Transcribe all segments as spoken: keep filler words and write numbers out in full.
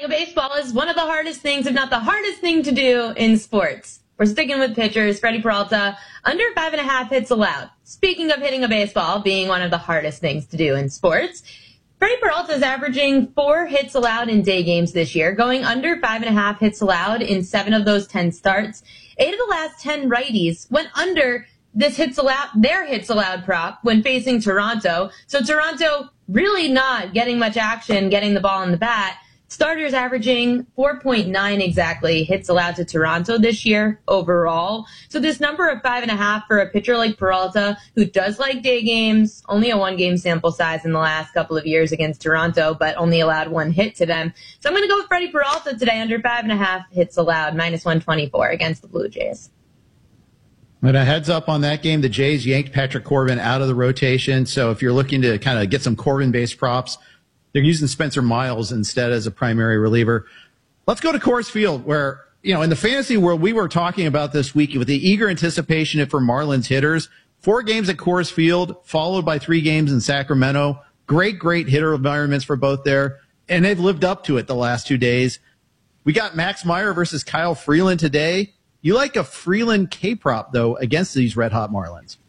a baseball is one of the hardest things, if not the hardest thing to do in sports. We're sticking with pitchers. Freddie Peralta, under five and a half hits allowed. Speaking of hitting a baseball being one of the hardest things to do in sports, Freddie Peralta is averaging four hits allowed in day games this year, going under five and a half hits allowed in seven of those ten starts. Eight of the last ten righties went under this hits allowed, their hits allowed prop when facing Toronto. So Toronto really not getting much action, getting the ball in the bat. Starters averaging four point nine exactly hits allowed to Toronto this year overall. So this number of five and a half for a pitcher like Peralta, who does like day games, only a one game sample size in the last couple of years against Toronto, but only allowed one hit to them. So I'm going to go with Freddie Peralta today, under five and a half hits allowed, minus one twenty-four against the Blue Jays. And a heads up on that game, the Jays yanked Patrick Corbin out of the rotation. So if you're looking to kind of get some Corbin-based props, they're using Spencer Miles instead as a primary reliever. Let's go to Coors Field, where, you know, in the fantasy world, we were talking about this week with the eager anticipation for Marlins hitters. Four games at Coors Field, followed by three games in Sacramento. Great, great hitter environments for both there, and they've lived up to it the last two days. We got Max Meyer versus Kyle Freeland today. You like a Freeland K-prop, though, against these red-hot Marlins.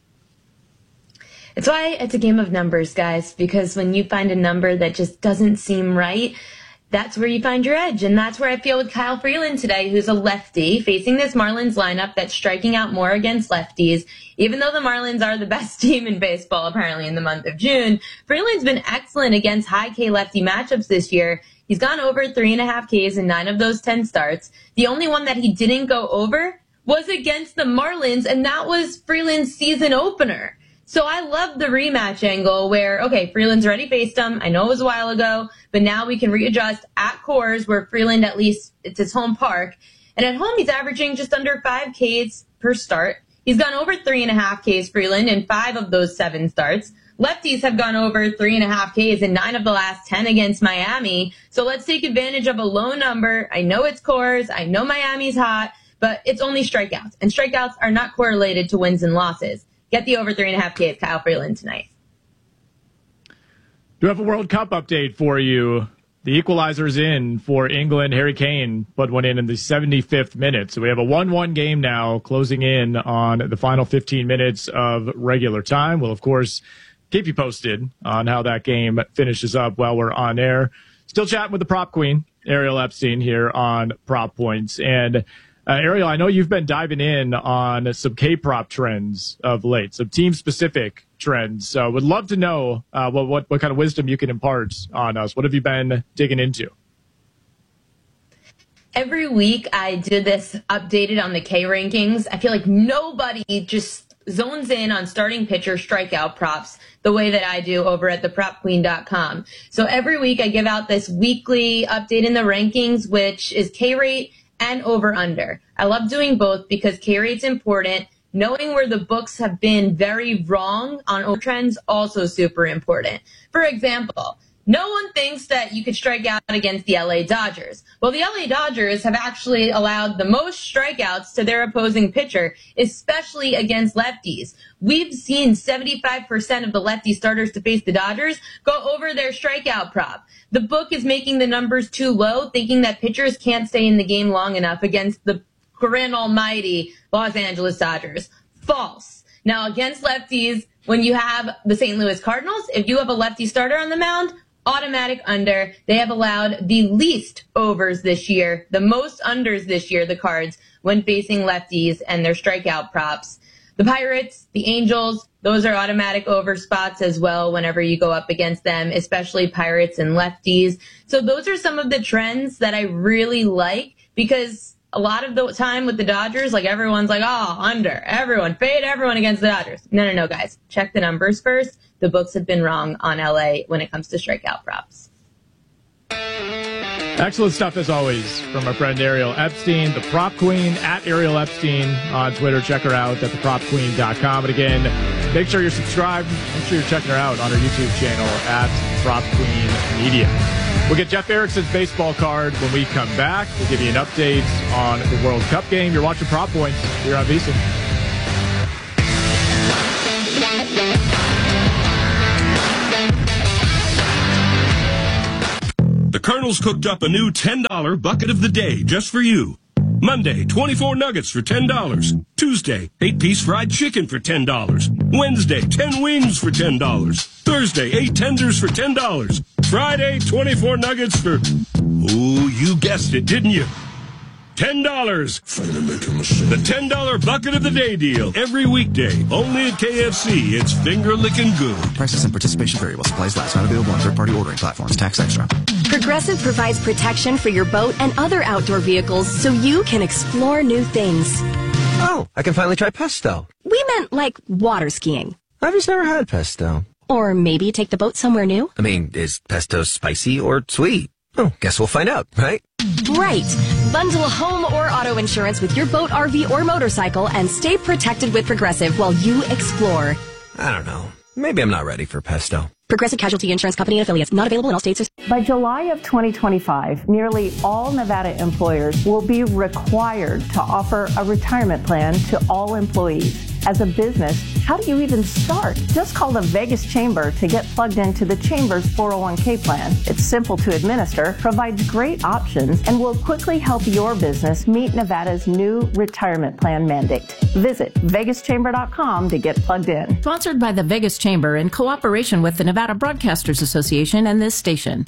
It's why it's a game of numbers, guys, because when you find a number that just doesn't seem right, that's where you find your edge. And that's where I feel with Kyle Freeland today, who's a lefty, facing this Marlins lineup that's striking out more against lefties. Even though the Marlins are the best team in baseball, apparently, in the month of June, Freeland's been excellent against high K lefty matchups this year. He's gone over three and a half Ks in nine of those ten starts. The only one that he didn't go over was against the Marlins, and that was Freeland's season opener. So I love the rematch angle where, okay, Freeland's already faced him. I know it was a while ago, but now we can readjust at Coors, where Freeland, at least, it's his home park. And at home, he's averaging just under five Ks per start. He's gone over three and a half Ks, Freeland, in five of those seven starts. Lefties have gone over three and a half Ks in nine of the last ten against Miami. So let's take advantage of a low number. I know it's Coors. I know Miami's hot, but it's only strikeouts. And strikeouts are not correlated to wins and losses. Get the over three and a half Ks, Kyle Freeland, tonight. Do have a World Cup update for you. The equalizer's in for England. Harry Kane put one in in the seventy-fifth minute. So we have a one one game now, closing in on the final fifteen minutes of regular time. We'll, of course, keep you posted on how that game finishes up while we're on air. Still chatting with the prop queen, Ariel Epstein, here on Prop Points. And Uh, Ariel, I know you've been diving in on some K-prop trends of late, some team-specific trends. So would love to know uh, what, what what kind of wisdom you can impart on us. What have you been digging into? Every week I do this updated on the K rankings. I feel like nobody just zones in on starting pitcher strikeout props the way that I do over at the prop queen dot com. So every week I give out this weekly update in the rankings, which is K-rate and over-under. I love doing both because K-rate's important. Knowing where the books have been very wrong on over trends, also super important. For example, no one thinks that you could strike out against the L A Dodgers. Well, the L A Dodgers have actually allowed the most strikeouts to their opposing pitcher, especially against lefties. We've seen seventy-five percent of the lefty starters to face the Dodgers go over their strikeout prop. The book is making the numbers too low, thinking that pitchers can't stay in the game long enough against the grand almighty Los Angeles Dodgers. False. Now, against lefties, when you have the Saint Louis Cardinals, if you have a lefty starter on the mound, automatic under. They have allowed the least overs this year, the most unders this year, the Cards, when facing lefties and their strikeout props. The Pirates, the Angels, those are automatic over spots as well whenever you go up against them, especially Pirates and lefties. So those are some of the trends that I really like, because a lot of the time with the Dodgers, like everyone's like, oh, under. Everyone, fade everyone against the Dodgers. No, no, no, guys. Check the numbers first. The books have been wrong on L A when it comes to strikeout props. Excellent stuff, as always, from our friend Ariel Epstein, the Prop Queen, at Ariel Epstein on Twitter. Check her out at the prop queen dot com. And again, make sure you're subscribed. Make sure you're checking her out on her YouTube channel at Prop Queen Media. We'll get Jeff Erickson's baseball card when we come back. We'll give you an update on the World Cup game. You're watching Prop Points here on VSiN. The Colonel's cooked up a new ten dollar bucket of the day just for you. Monday, twenty-four nuggets for ten dollars. Tuesday, eight-piece fried chicken for ten dollars. Wednesday, ten wings for ten dollars. Thursday, eight tenders for ten dollars. Friday, twenty-four nuggets for... Ooh, you guessed it, didn't you? ten dollars. The ten dollar bucket of the day deal. Every weekday. Only at K F C. It's finger-licking good. Prices and participation vary while supplies last. Not available on third-party ordering platforms. Tax extra. Progressive provides protection for your boat and other outdoor vehicles so you can explore new things. Oh, I can finally try pesto. We meant like water skiing. I've just never had pesto. Or maybe take the boat somewhere new. I mean, is pesto spicy or sweet? Oh, guess we'll find out, right? Right. Bundle home or auto insurance with your boat, R V, or motorcycle and stay protected with Progressive while you explore. I don't know. Maybe I'm not ready for pesto. Progressive Casualty Insurance Company and affiliates. Not available in all states. By July of twenty twenty-five, nearly all Nevada employers will be required to offer a retirement plan to all employees. As a business, how do you even start? Just call the Vegas Chamber to get plugged into the Chamber's four oh one k plan. It's simple to administer, provides great options, and will quickly help your business meet Nevada's new retirement plan mandate. Visit vegas chamber dot com to get plugged in. Sponsored by the Vegas Chamber in cooperation with the Nevada Broadcasters Association and this station.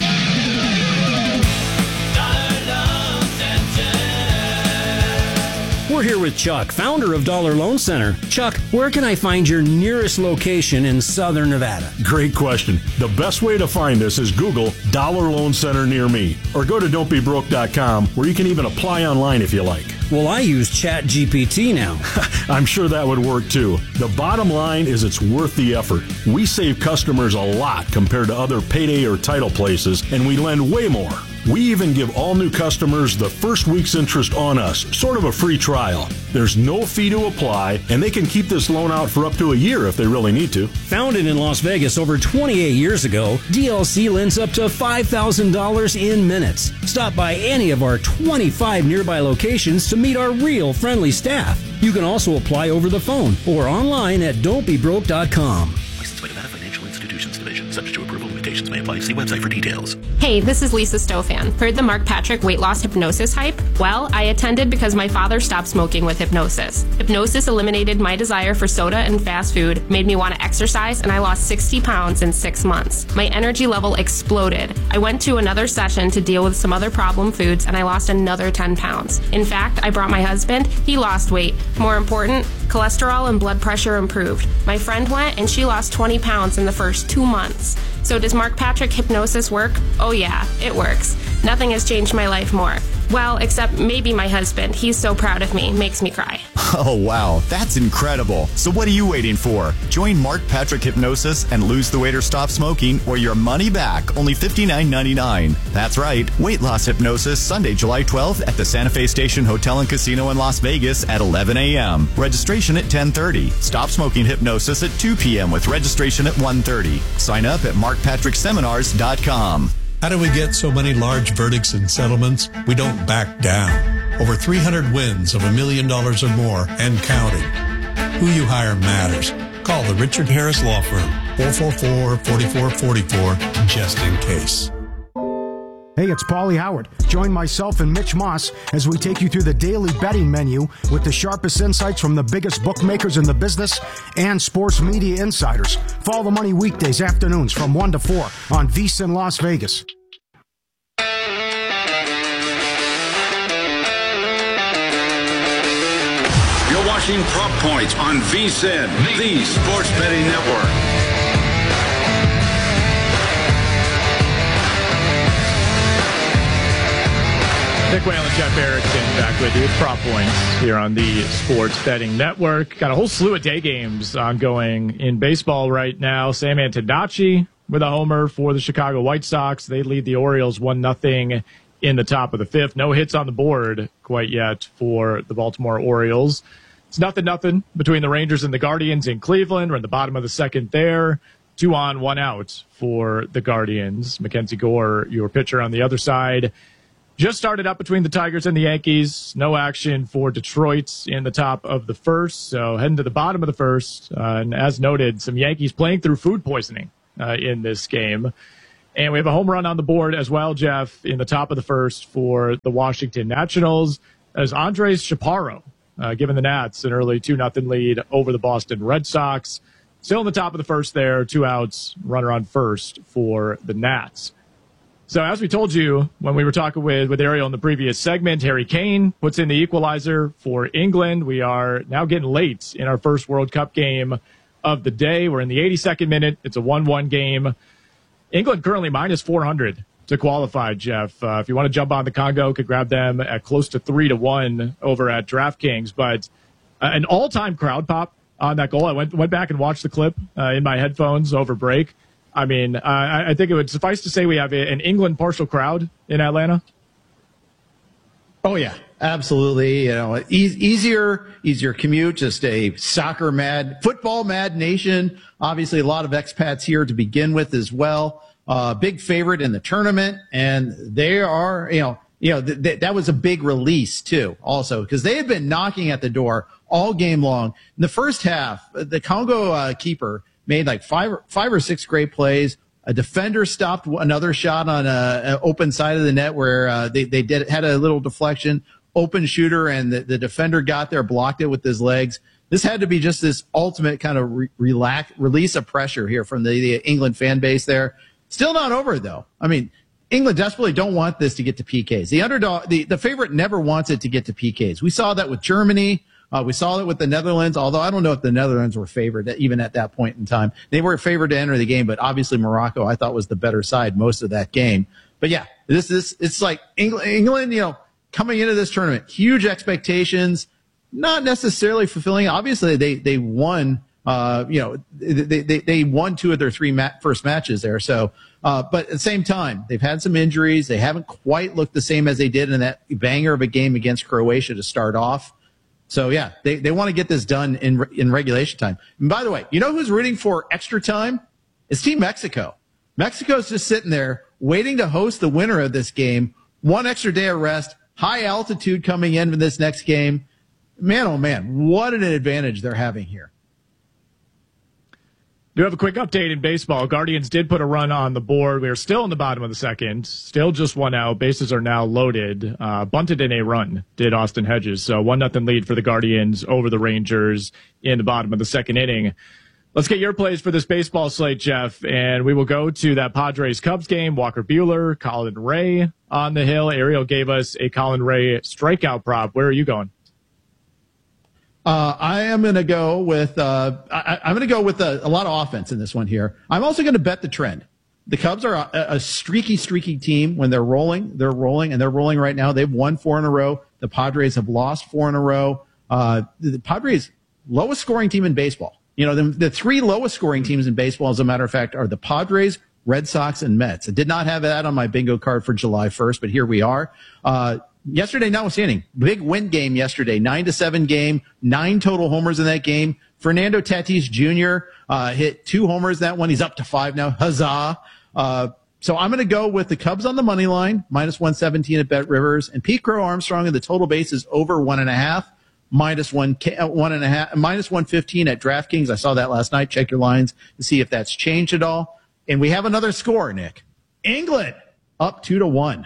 We're here with Chuck, founder of Dollar Loan Center. Chuck, where can I find your nearest location in Southern Nevada? Great question. The best way to find us is Google Dollar Loan Center near me, or go to don't be broke dot com, where you can even apply online if you like. Well, I use Chat G P T now. I'm sure that would work too. The bottom line is it's worth the effort. We save customers a lot compared to other payday or title places, and we lend way more. We even give all new customers the first week's interest on us, sort of a free trial. There's no fee to apply, and they can keep this loan out for up to a year if they really need to. Founded in Las Vegas over twenty-eight years ago, D L C lends up to five thousand dollars in minutes. Stop by any of our twenty-five nearby locations to meet our real friendly staff. You can also apply over the phone or online at don't be broke dot com. Licensed by Nevada Financial Institutions Division. Subject to approval. Limitations may apply. See website for details. Hey, this is Lisa Stofan. Heard the Mark Patrick weight loss hypnosis hype? Well, I attended because my father stopped smoking with hypnosis. Hypnosis eliminated my desire for soda and fast food, made me want to exercise, and I lost sixty pounds in six months. My energy level exploded. I went to another session to deal with some other problem foods, and I lost another ten pounds. In fact, I brought my husband. He lost weight. More important, cholesterol and blood pressure improved. My friend went, and she lost twenty pounds in the first two months. So does Mark Patrick hypnosis work? Oh yeah, it works. Nothing has changed my life more. Well, except maybe my husband. He's so proud of me. Makes me cry. Oh, wow. That's incredible. So what are you waiting for? Join Mark Patrick Hypnosis and lose the weight or stop smoking, or your money back. Only fifty-nine ninety-nine. That's right. Weight loss hypnosis, Sunday, July twelfth at the Santa Fe Station Hotel and Casino in Las Vegas at eleven a.m. Registration at ten thirty. Stop smoking hypnosis at two p.m. with registration at one thirty. Sign up at mark patrick seminars dot com. How do we get so many large verdicts and settlements? We don't back down. Over three hundred wins of a million dollars or more and counting. Who you hire matters. Call the Richard Harris Law Firm, four four four, four four four four, just in case. Hey, it's Paulie Howard. Join myself and Mitch Moss as we take you through the daily betting menu with the sharpest insights from the biggest bookmakers in the business and sports media insiders. Follow the money weekdays afternoons from one to four on VSiN Las Vegas. You're watching Prop Points on VSiN, the Sports Betting Network. Nick Whalen, Jeff Erickson back with you with Prop Points here on the Sports Betting Network. Got a whole slew of day games ongoing in baseball right now. Sam Antonacci with a homer for the Chicago White Sox. They lead the Orioles one nothing in the top of the fifth. No hits on the board quite yet for the Baltimore Orioles. It's nothing nothing between the Rangers and the Guardians in Cleveland. We're in the bottom of the second there. Two on, one out for the Guardians. Mackenzie Gore, your pitcher on the other side. Just started up between the Tigers and the Yankees. No action for Detroit in the top of the first. So heading to the bottom of the first. Uh, and as noted, some Yankees playing through food poisoning uh, in this game. And we have a home run on the board as well, Jeff, in the top of the first for the Washington Nationals, as Andres Chaparro, uh, giving the Nats an early two nothing lead over the Boston Red Sox. Still in the top of the first there, two outs, runner on first for the Nats. So as we told you when we were talking with, with Ariel in the previous segment, Harry Kane puts in the equalizer for England. We are now getting late in our first World Cup game of the day. We're in the eighty-second minute. It's a one one game. England currently minus four hundred to qualify, Jeff. Uh, if you want to jump on the Congo, could grab them at close to three to one over at DraftKings. But uh, an all-time crowd pop on that goal. I went went back and watched the clip uh, in my headphones over break. I mean, uh, I, I think it would suffice to say we have a, an England partial crowd in Atlanta. Oh yeah, absolutely. You know, e- easier, easier commute. Just a soccer mad, football mad nation. Obviously, a lot of expats here to begin with as well. Uh, big favorite in the tournament, and they are, you know, you know, th- th- that was a big release too, also because they had been knocking at the door all game long. In the first half, the Congo uh, keeper made like five, five or six great plays. A defender stopped another shot on a, a open side of the net where uh, they they did had a little deflection, open shooter, and the, the defender got there, blocked it with his legs. This had to be just this ultimate kind of re- relax, release of pressure here from the, the England fan base there. Still not over though. I mean, England desperately don't want this to get to P Ks. The underdog, the, the favorite never wants it to get to P Ks. We saw that with Germany. Uh, we saw it with the Netherlands, although I don't know if the Netherlands were favored even at that point in time. They were favored to enter the game, but obviously Morocco I thought was the better side most of that game. But yeah, this is, it's like England, England, you know, coming into this tournament, huge expectations, not necessarily fulfilling. Obviously they, they won, uh, you know, they, they, they won two of their three ma- first matches there. So, uh, but at the same time, they've had some injuries. They haven't quite looked the same as they did in that banger of a game against Croatia to start off. So, yeah, they, they want to get this done in in regulation time. And by the way, you know who's rooting for extra time? It's Team Mexico. Mexico's just sitting there waiting to host the winner of this game. One extra day of rest, high altitude coming in for this next game. Man, oh, man, what an advantage they're having here. Do have a quick update in baseball. Guardians did put a run on the board. We are still in the bottom of the second. Still just one out. Bases are now loaded. Uh, bunted in a run, did Austin Hedges. So one nothing lead for the Guardians over the Rangers in the bottom of the second inning. Let's get your plays for this baseball slate, Jeff. And we will go to that Padres-Cubs game. Walker Buehler, Colin Ray on the hill. Ariel gave us a Colin Ray strikeout prop. Where are you going? Uh, I am going to go with, uh, I, I'm going to go with a, a lot of offense in this one here. I'm also going to bet the trend. The Cubs are a, a streaky, streaky team. When they're rolling, they're rolling, and they're rolling right now. They've won four in a row. The Padres have lost four in a row. Uh, the Padres, lowest scoring team in baseball. You know, the, the three lowest scoring teams in baseball, as a matter of fact, are the Padres, Red Sox, and Mets. I did not have that on my bingo card for July first, but here we are. Uh, Yesterday, notwithstanding, big win game yesterday, nine to seven game, nine total homers in that game. Fernando Tatis Junior uh, hit two homers that one. He's up to five now. Huzzah! Uh, so I'm going to go with the Cubs on the money line, minus one seventeen at Bet Rivers, and Pete Crow Armstrong and the total base is over one and a half, minus one one and a half, minus one fifteen at DraftKings. I saw that last night. Check your lines to see if that's changed at all. And we have another score, Nick. England up two to one.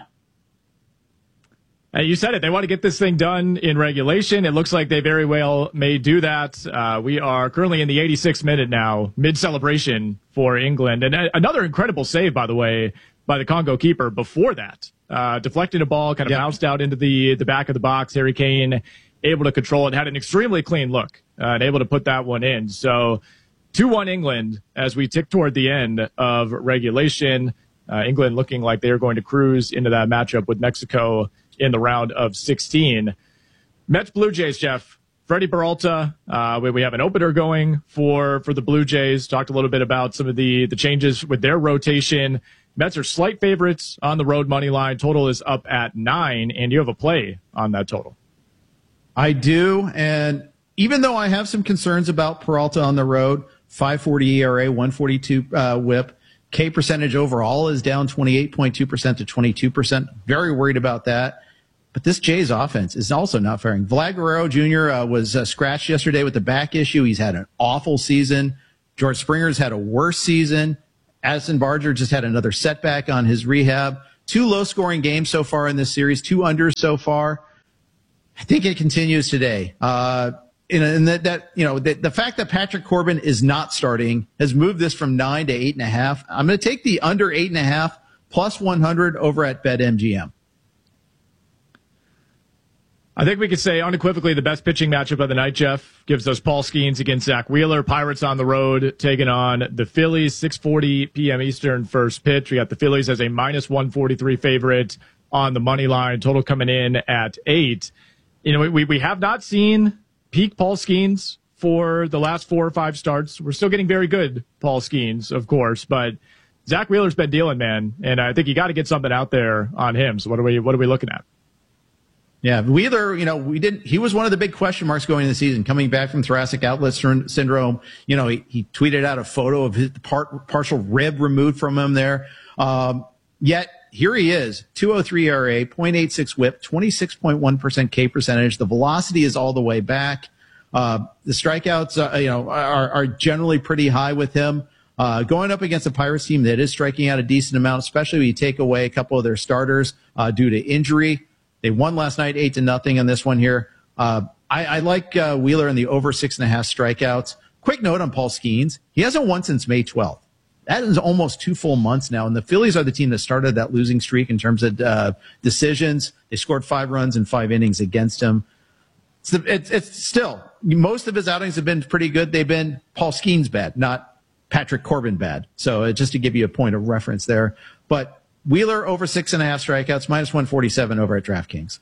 Uh, you said it. They want to get this thing done in regulation. It looks like they very well may do that. Uh, we are currently in the eighty-sixth minute now, mid-celebration for England. And uh, another incredible save, by the way, by the Congo keeper before that. Uh, deflected a ball, kind of yeah. bounced out into the, the back of the box. Harry Kane able to control it, had an extremely clean look, uh, and able to put that one in. So two one England as we tick toward the end of regulation. Uh, England looking like they are going to cruise into that matchup with Mexico in the round of sixteen. Mets Blue Jays, Jeff. Freddie Peralta. Uh, we, we have an opener going for, for the Blue Jays. Talked a little bit about some of the, the changes with their rotation. Mets are slight favorites on the road money line. Total is up at nine, and you have a play on that total. I do, and even though I have some concerns about Peralta on the road, five forty E R A, one forty-two uh, whip, K percentage overall is down twenty-eight point two percent to twenty-two percent. Very worried about that. But this Jays offense is also not faring. Vlad Guerrero Junior Uh, was uh, scratched yesterday with the back issue. He's had an awful season. George Springer's had a worse season. Addison Barger just had another setback on his rehab. Two low-scoring games so far in this series, two unders so far. I think it continues today. Uh, and that, that you know, the, the fact that Patrick Corbin is not starting has moved this from nine to eight and a half. I'm going to take the under eight and a half plus one hundred over at BetMGM. I think we could say unequivocally the best pitching matchup of the night, Jeff, gives us Paul Skeens against Zach Wheeler. Pirates on the road taking on the Phillies, six forty p.m. Eastern first pitch. We got the Phillies as a minus one forty-three favorite on the money line, total coming in at eight. You know, we, we have not seen peak Paul Skeens for the last four or five starts. We're still getting very good Paul Skeens, of course, but Zach Wheeler's been dealing, man, and I think you got to get something out there on him. So what are we what are we looking at? Yeah, Wheeler, you know, we didn't, he was one of the big question marks going into the season, coming back from thoracic outlet syndrome. You know, he, he tweeted out a photo of his part, partial rib removed from him there. Um, yet here he is, two oh three E R A, point eight six whip, twenty-six point one percent K percentage. The velocity is all the way back. Uh, the strikeouts, uh, you know, are, are generally pretty high with him. Uh, going up against a Pirates team that is striking out a decent amount, especially when you take away a couple of their starters, uh, due to injury. They won last night eight to nothing on this one here. Uh, I, I like uh, Wheeler in the over six and a half strikeouts. Quick note on Paul Skeens. He hasn't won since May twelfth. That is almost two full months now. And the Phillies are the team that started that losing streak in terms of uh, decisions. They scored five runs in five innings against him. It's, it's, it's still, most of his outings have been pretty good. They've been Paul Skeens bad, not Patrick Corbin bad. So uh, just to give you a point of reference there. But Wheeler over six and a half strikeouts, minus one forty-seven over at DraftKings.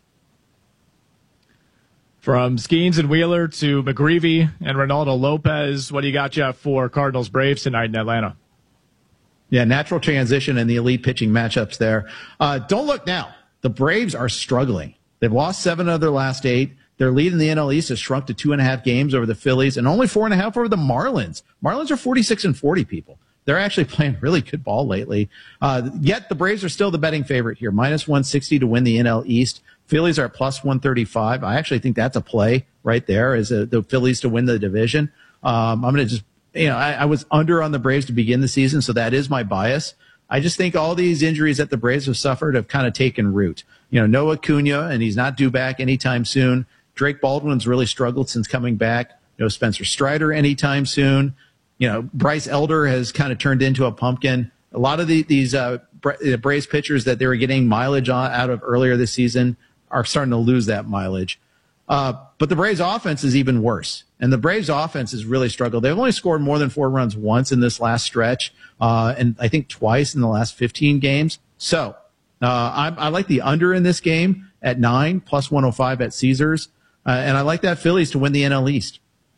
From Skeens and Wheeler to McGreevy and Ronaldo Lopez, what do you got, Jeff, for Cardinals Braves tonight in Atlanta? Yeah, natural transition in the elite pitching matchups there. Uh, don't look now. The Braves are struggling. They've lost seven of their last eight. Their lead in the N L East has shrunk to two and a half games over the Phillies and only four and a half over the Marlins. Marlins are forty-six and forty, people. They're actually playing really good ball lately. Uh, yet the Braves are still the betting favorite here, minus one sixty to win the N L East. Phillies are plus one thirty-five. I actually think that's a play right there, is a, the Phillies to win the division. Um, I'm going to just, you know, I, I was under on the Braves to begin the season, so that is my bias. I just think all these injuries that the Braves have suffered have kind of taken root. You know, Noah Acuna, and he's not due back anytime soon. Drake Baldwin's really struggled since coming back. No Spencer Strider anytime soon. You know, Bryce Elder has kind of turned into a pumpkin. A lot of the, these uh, Braves pitchers that they were getting mileage on, out of earlier this season are starting to lose that mileage. Uh, but the Braves offense is even worse. And the Braves offense has really struggled. They've only scored more than four runs once in this last stretch, uh, and I think twice in the last fifteen games. So uh, I, I like the under in this game at nine, plus one oh five at Caesars. Uh, and I like that Phillies to win the N L East.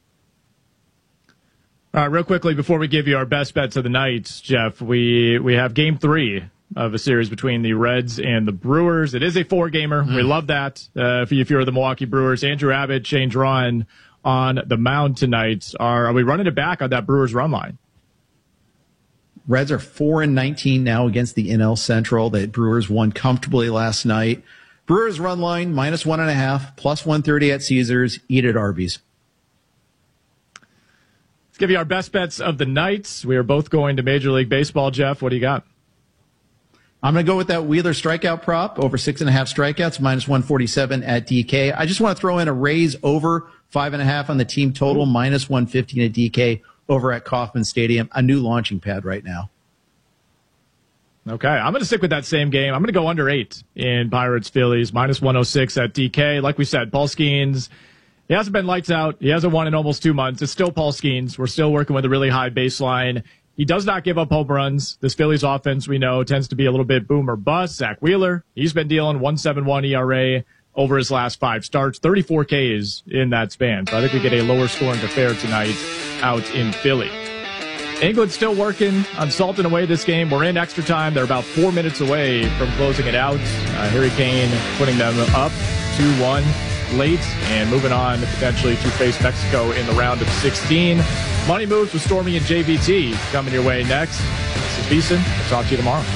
All right, real quickly, before we give you our best bets of the night, Jeff, we, we have game three of a series between the Reds and the Brewers. It is a four-gamer. Mm. We love that. Uh, if, you, if you're the Milwaukee Brewers, Andrew Abbott, Shane Drawn on the mound tonight. Are, are we running it back on that Brewers run line? Reds are four and nineteen now against the N L Central. The Brewers won comfortably last night. Brewers run line, minus one and a half, plus one thirty at Caesars. Eat at Arby's. Let's give you our best bets of the night. We are both going to Major League Baseball. Jeff, what do you got? I'm going to go with that Wheeler strikeout prop, over six and a half strikeouts, minus one forty-seven at D K. I just want to throw in a Rays over five and a half on the team total, minus one fifteen at D K over at Kauffman Stadium, a new launching pad right now. Okay, I'm going to stick with that same game. I'm going to go under eight in Pirates Phillies, minus one oh six at D K. Like we said, Paul Skeens, he hasn't been lights out. He hasn't won in almost two months. It's still Paul Skeens. We're still working with a really high baseline. He does not give up home runs. This Phillies offense, we know, tends to be a little bit boom or bust. Zach Wheeler, he's been dealing one point seven one E R A over his last five starts, thirty-four Ks in that span. So I think we get a lower scoring affair tonight out in Philly. England's still working on salting away this game. We're in extra time. They're about four minutes away from closing it out. Uh, Harry Kane putting them up two one late and moving on potentially to face Mexico in the round of sixteen. Money Moves with Stormy and J V T coming your way next. This is Beeson. We'll talk to you tomorrow.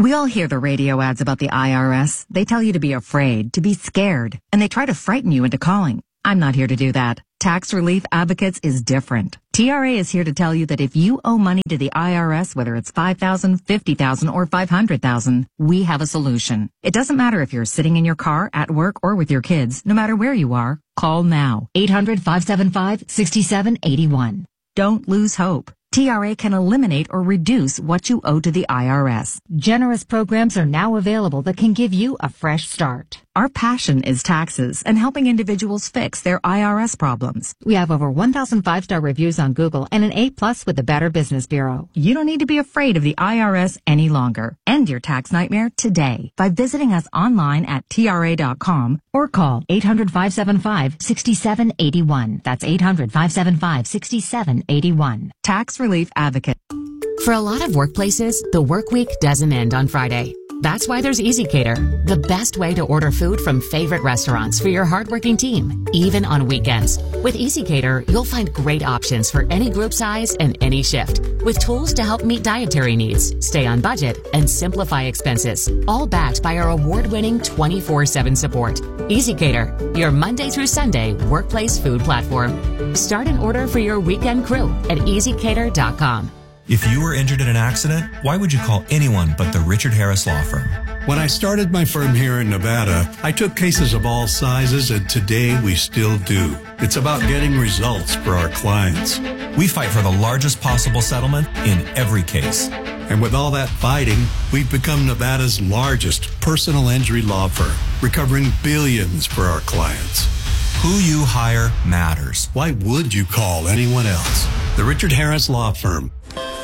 We all hear the radio ads about the I R S. They tell you to be afraid, to be scared, and they try to frighten you into calling. I'm not here to do that. Tax Relief Advocates is different. T R A is here to tell you that if you owe money to the I R S, whether it's five thousand dollars, fifty thousand dollars, or five hundred thousand dollars, we have a solution. It doesn't matter if you're sitting in your car, at work, or with your kids. No matter where you are, call now. eight hundred, five seven five, six seven eight one. Don't lose hope. T R A can eliminate or reduce what you owe to the I R S. Generous programs are now available that can give you a fresh start. Our passion is taxes and helping individuals fix their I R S problems. We have over one thousand five-star reviews on Google and an A plus with the Better Business Bureau. You don't need to be afraid of the I R S any longer. End your tax nightmare today by visiting us online at T R A dot com or call eight hundred, five seven five, six seven eight one. That's eight hundred, five seven five, six seven eight one. Tax Relief Advocate. For a lot of workplaces, the work week doesn't end on Friday. That's why there's EasyCater, the best way to order food from favorite restaurants for your hardworking team, even on weekends. With EasyCater, you'll find great options for any group size and any shift, with tools to help meet dietary needs, stay on budget, and simplify expenses, all backed by our award-winning twenty-four seven support. EasyCater, your Monday through Sunday workplace food platform. Start an order for your weekend crew at easy cater dot com. If you were injured in an accident, why would you call anyone but the Richard Harris Law Firm? When I started my firm here in Nevada, I took cases of all sizes, and today we still do. It's about getting results for our clients. We fight for the largest possible settlement in every case. And with all that fighting, we've become Nevada's largest personal injury law firm, recovering billions for our clients. Who you hire matters. Why would you call anyone else? The Richard Harris Law Firm.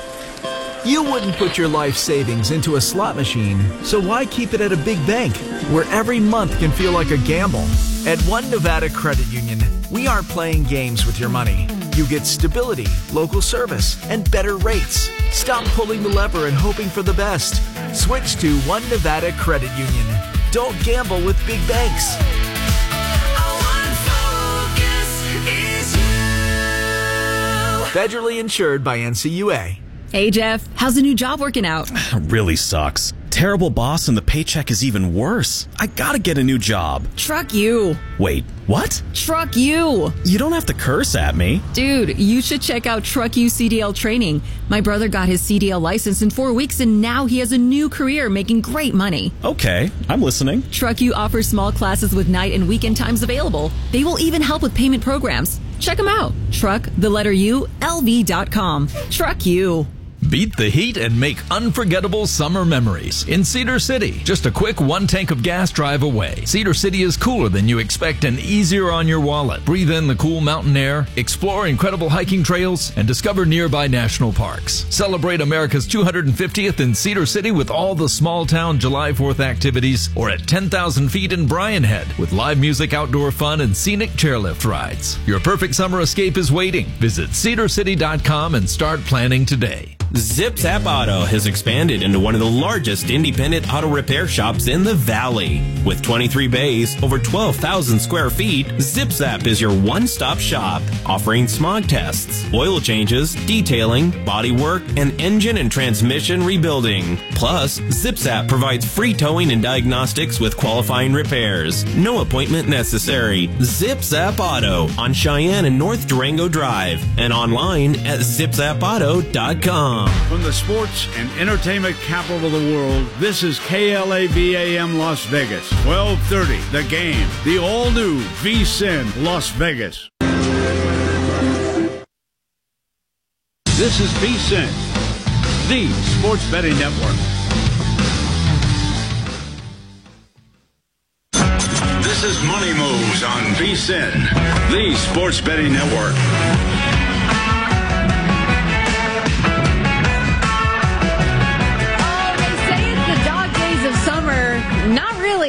You wouldn't put your life savings into a slot machine, so why keep it at a big bank where every month can feel like a gamble? At One Nevada Credit Union, we aren't playing games with your money. You get stability, local service, and better rates. Stop pulling the lever and hoping for the best. Switch to One Nevada Credit Union. Don't gamble with big banks. Federally insured by N C U A. Hey, Jeff, how's the new job working out? Really sucks. Terrible boss and the paycheck is even worse. I gotta get a new job. Truck you. Wait, what? Truck you. You don't have to curse at me. Dude, you should check out Truck You C D L training. My brother got his C D L license in four weeks and now he has a new career making great money. Okay, I'm listening. Truck You offers small classes with night and weekend times available. They will even help with payment programs. Check them out. Truck, the letter U, L V dot com. Truck You. Beat the heat and make unforgettable summer memories in Cedar City. Just a quick one tank of gas drive away. Cedar City is cooler than you expect and easier on your wallet. Breathe in the cool mountain air, explore incredible hiking trails, and discover nearby national parks. Celebrate America's two hundred fiftieth in Cedar City with all the small town July fourth activities, or at ten thousand feet in Bryan Head with live music, outdoor fun, and scenic chairlift rides. Your perfect summer escape is waiting. Visit cedar city dot com and start planning today. Zip Zap Auto has expanded into one of the largest independent auto repair shops in the Valley. With twenty-three bays, over twelve thousand square feet, Zip Zap is your one-stop shop, offering smog tests, oil changes, detailing, body work, and engine and transmission rebuilding. Plus, Zip Zap provides free towing and diagnostics with qualifying repairs. No appointment necessary. Zip Zap Auto on Cheyenne and North Durango Drive and online at zip zap auto dot com. From the sports and entertainment capital of the world, this is K L A V A M Las Vegas. twelve thirty, The Game. The all-new V S I N Las Vegas. This is V S I N, the sports betting network. This is Money Moves on V S I N, the sports betting network. Of summer, not really with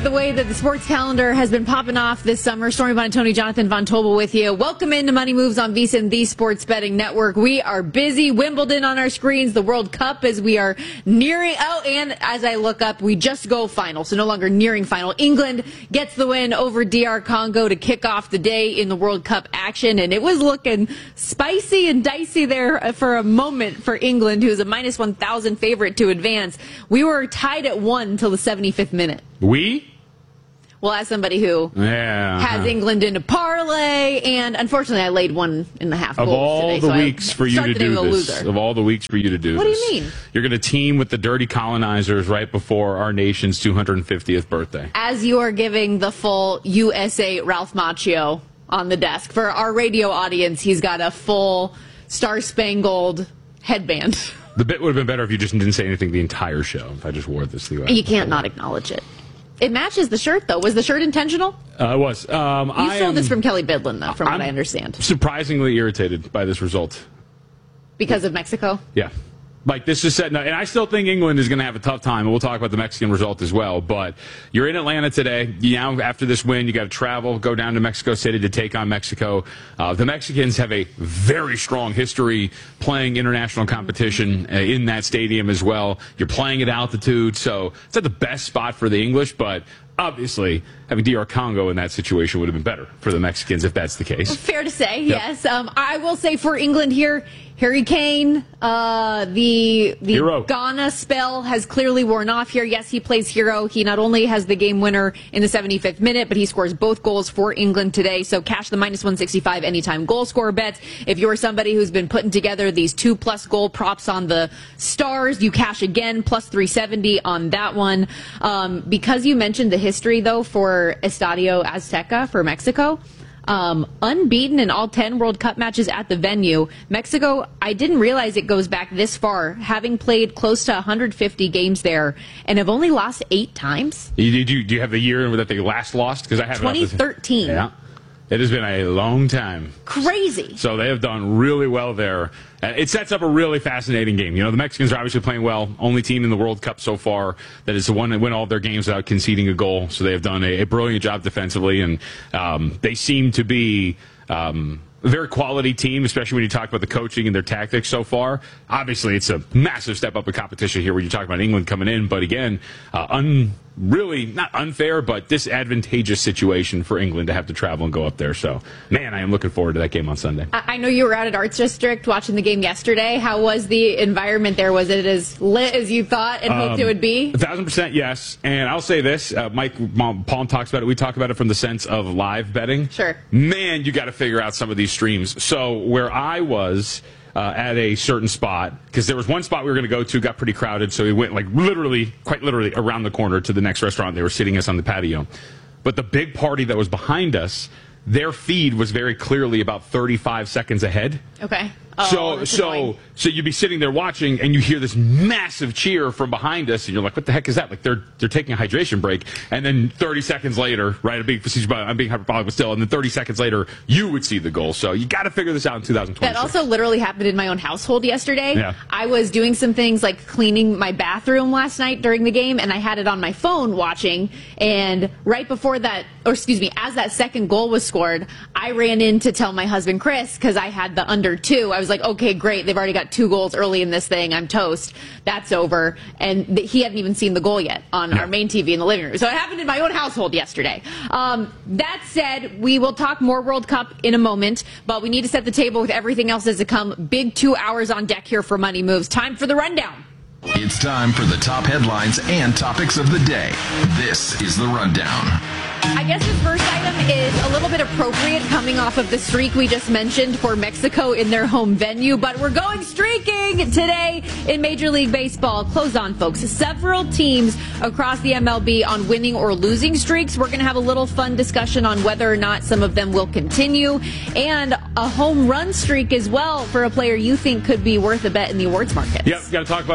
the way that the sports calendar has been popping off this summer. Stormy Buonantony, Jonathan Von Tobel with you. Welcome into Money Moves on VSiN, the Sports Betting Network. We are busy. Wimbledon on our screens, the World Cup as we are nearing. Oh, and as I look up, we just go final, so no longer nearing final. England gets the win over D R Congo to kick off the day in the World Cup action, and it was looking spicy and dicey there for a moment for England, who's a minus one thousand favorite to advance. We were tied at one until the seventy-fifth minute. We? Well, as somebody who yeah. has England in a parlay, and unfortunately I laid one and a half of goals all today, the so weeks I for you to do this, loser. of all the weeks for you to do what this. What do you mean? You're going to team with the dirty colonizers right before our nation's two hundred fiftieth birthday. As you are giving the full U S A Ralph Macchio on the desk. For our radio audience, he's got a full star-spangled headband. The bit would have been better if you just didn't say anything the entire show, if I just wore this throughout. You can't not acknowledge it. It matches the shirt, though. Was the shirt intentional? Uh, it was. Um, you I sold am, this from Kelly Bidlin, though, from I'm what I understand. Surprisingly irritated by this result. Because of Mexico? Yeah. Like, this is setting up, and I still think England is going to have a tough time, and we'll talk about the Mexican result as well, but you're in Atlanta today. You now, after this win, you got to travel, go down to Mexico City to take on Mexico. Uh, the Mexicans have a very strong history playing international competition uh, in that stadium as well. You're playing at altitude, so it's not the best spot for the English, but obviously, having D R Congo in that situation would have been better for the Mexicans if that's the case. Fair to say, yep. yes. Um, I will say for England here, Harry Kane, uh, the the hero. Ghana spell has clearly worn off here. Yes, he plays hero. He not only has the game winner in the seventy-fifth minute, but he scores both goals for England today. So cash the minus one sixty-five anytime goal scorer bets. If you're somebody who's been putting together these two-plus goal props on the Stars, you cash again, plus three seventy on that one. Um, because you mentioned the history, though, for Estadio Azteca for Mexico. Um, unbeaten in all ten World Cup matches at the venue. Mexico, I didn't realize it goes back this far, having played close to one hundred fifty games there, and have only lost eight times. Do you, do you have the year that they last lost? Because I have twenty thirteen. Yeah. It has been a long time. Crazy. So they have done really well there. It sets up a really fascinating game. You know, the Mexicans are obviously playing well. Only team in the World Cup so far that is the one that win all of their games without conceding a goal. So they have done a, a brilliant job defensively, and um, they seem to be um, a very quality team, especially when you talk about the coaching and their tactics so far. Obviously, it's a massive step up in competition here when you talk about England coming in. But again, uh, un. Really, not unfair, but disadvantageous situation for England to have to travel and go up there. So, man, I am looking forward to that game on Sunday. I know you were out at Arts District watching the game yesterday. How was the environment there? Was it as lit as you thought and hoped um, it would be? A thousand percent yes. And I'll say this, uh, Mike Palm talks about it. We talk about it from the sense of live betting. Sure. Man, you got to figure out some of these streams. So where I was... Uh, at a certain spot, because there was one spot we were going to go to, got pretty crowded, so we went like literally, quite literally, around the corner to the next restaurant. They were sitting us on the patio. But the big party that was behind us, their feed was very clearly about thirty-five seconds ahead. Okay. Oh, so so annoying. so you'd be sitting there watching, and you hear this massive cheer from behind us, and you're like, "What the heck is that?" Like they're they're taking a hydration break, and then thirty seconds later, right? I'm being facetious, but I'm being hyperbolic, but still, and then thirty seconds later, you would see the goal. So you got to figure this out in two thousand twenty. That also literally happened in my own household yesterday. Yeah. I was doing some things like cleaning my bathroom last night during the game, and I had it on my phone watching. And right before that, or excuse me, as that second goal was scored, I ran in to tell my husband Chris, because I had the under two. I was like, okay, great. They've already got two goals early in this thing. I'm toast. That's over. And th- he hadn't even seen the goal yet on yeah. our main T V in the living room. So it happened in my own household yesterday. Um, that said, we will talk more World Cup in a moment, but we need to set the table with everything else as to come. Big two hours on deck here for Money Moves. Time for the rundown. It's time for the top headlines and topics of the day. This is the rundown. I guess this first item is a little bit appropriate coming off of the streak we just mentioned for Mexico in their home venue, but we're going streaking today in Major League Baseball. Close on, folks. Several teams across the M L B on winning or losing streaks. We're going to have a little fun discussion on whether or not some of them will continue, and a home run streak as well for a player you think could be worth a bet in the awards market. Yep, got to talk about all of